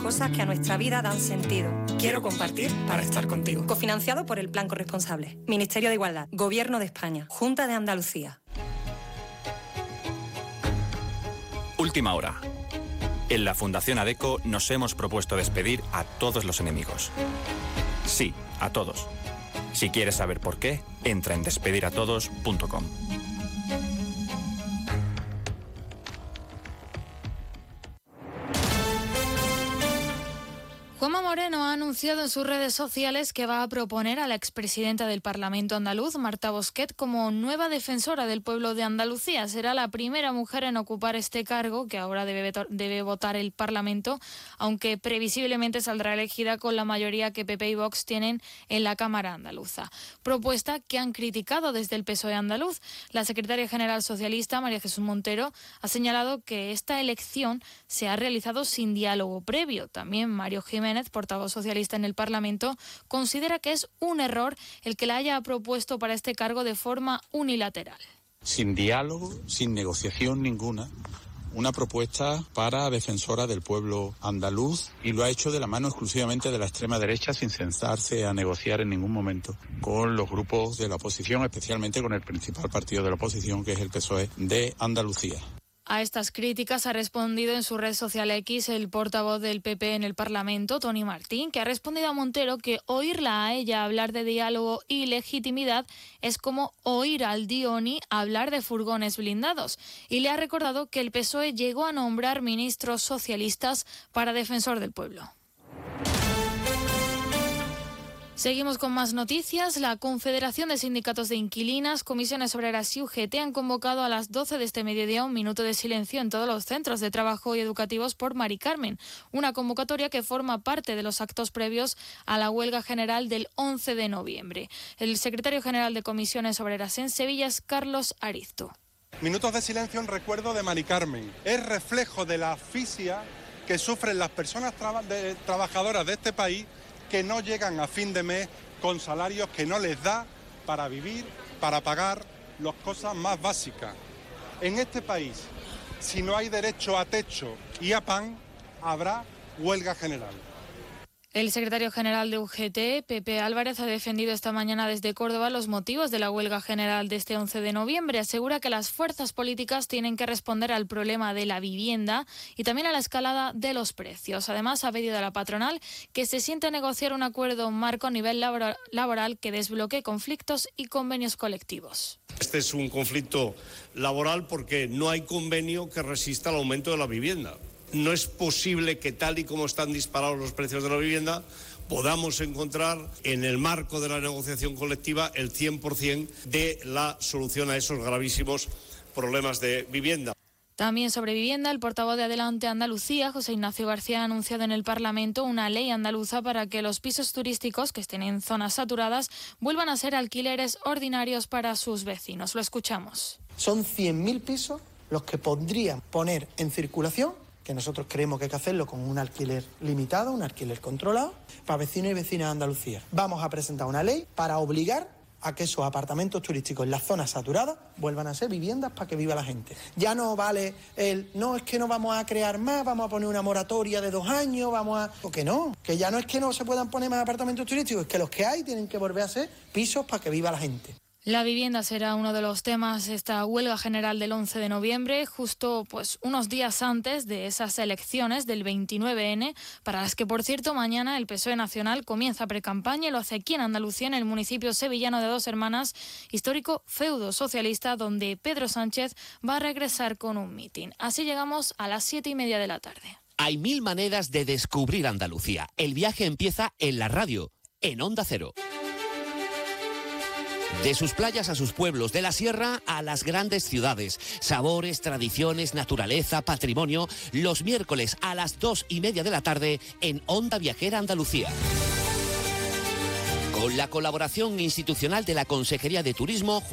cosas que a nuestra vida dan sentido. Quiero compartir para estar contigo. Cofinanciado por el Plan Corresponsable. Ministerio de Igualdad. Gobierno de España. Junta de Andalucía. Última hora. En la Fundación ADECO nos hemos propuesto despedir a todos los enemigos. Sí, a todos. Si quieres saber por qué, entra en despediratodos.com. Juanma Moreno ha anunciado en sus redes sociales que va a proponer a la expresidenta del Parlamento andaluz, Marta Bosquet, como nueva defensora del pueblo de Andalucía. Será la primera mujer en ocupar este cargo, que ahora debe votar el Parlamento, aunque previsiblemente saldrá elegida con la mayoría que PP y Vox tienen en la Cámara andaluza. Propuesta que han criticado desde el PSOE andaluz. La secretaria general socialista, María Jesús Montero, ha señalado que esta elección se ha realizado sin diálogo previo. También Mario Jiménez, portavoz socialista en el Parlamento, considera que es un error el que la haya propuesto para este cargo de forma unilateral. Sin diálogo, sin negociación ninguna, una propuesta para defensora del pueblo andaluz, y lo ha hecho de la mano exclusivamente de la extrema derecha, sin sentarse a negociar en ningún momento con los grupos de la oposición, especialmente con el principal partido de la oposición, que es el PSOE de Andalucía. A estas críticas ha respondido en su red social X el portavoz del PP en el Parlamento, Tony Martín, que ha respondido a Montero que oírla a ella hablar de diálogo y legitimidad es como oír al Dioni hablar de furgones blindados, y le ha recordado que el PSOE llegó a nombrar ministros socialistas para defensor del pueblo. Seguimos con más noticias. La Confederación de Sindicatos de Inquilinas, Comisiones Obreras y UGT han convocado a las 12 de este mediodía un minuto de silencio en todos los centros de trabajo y educativos por Mari Carmen, una convocatoria que forma parte de los actos previos a la huelga general del 11 de noviembre. El secretario general de Comisiones Obreras en Sevilla es Carlos Arizto. Minutos de silencio en recuerdo de Mari Carmen. Es reflejo de la asfixia que sufren las personas trabajadoras de este país, que no llegan a fin de mes con salarios que no les da para vivir, para pagar las cosas más básicas. En este país, si no hay derecho a techo y a pan, habrá huelga general. El secretario general de UGT, Pepe Álvarez, ha defendido esta mañana desde Córdoba los motivos de la huelga general de este 11 de noviembre. Asegura que las fuerzas políticas tienen que responder al problema de la vivienda y también a la escalada de los precios. Además, ha pedido a la patronal que se siente a negociar un acuerdo marco a nivel laboral que desbloquee conflictos y convenios colectivos. Este es un conflicto laboral porque no hay convenio que resista al aumento de la vivienda. No es posible que, tal y como están disparados los precios de la vivienda, podamos encontrar en el marco de la negociación colectiva el 100% de la solución a esos gravísimos problemas de vivienda. También sobre vivienda, el portavoz de Adelante Andalucía, José Ignacio García, ha anunciado en el Parlamento una ley andaluza para que los pisos turísticos que estén en zonas saturadas vuelvan a ser alquileres ordinarios para sus vecinos. Lo escuchamos. Son 100.000 pisos los que podrían poner en circulación, que nosotros creemos que hay que hacerlo con un alquiler limitado, un alquiler controlado, para vecinos y vecinas de Andalucía. Vamos a presentar una ley para obligar a que esos apartamentos turísticos en las zonas saturadas vuelvan a ser viviendas para que viva la gente. Ya no vale no, es que no vamos a crear más, vamos a poner una moratoria de 2 años, porque no, que ya no es que no se puedan poner más apartamentos turísticos, es que los que hay tienen que volver a ser pisos para que viva la gente. La vivienda será uno de los temas de esta huelga general del 11 de noviembre, justo unos días antes de esas elecciones del 29N, para las que, por cierto, mañana el PSOE nacional comienza precampaña y lo hace aquí en Andalucía, en el municipio sevillano de Dos Hermanas, histórico feudo socialista, donde Pedro Sánchez va a regresar con un mitin. Así llegamos a las 7:30 de la tarde. Hay 1000 maneras de descubrir Andalucía. El viaje empieza en la radio, en Onda Cero. De sus playas a sus pueblos, de la sierra a las grandes ciudades. Sabores, tradiciones, naturaleza, patrimonio. Los miércoles a las 2:30 de la tarde en Onda Viajera Andalucía. Con la colaboración institucional de la Consejería de Turismo,